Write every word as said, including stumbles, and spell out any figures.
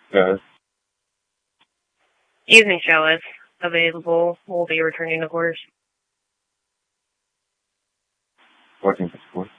Yes. Evening show is available. We'll be returning to quarters. Fourteen fifty-four.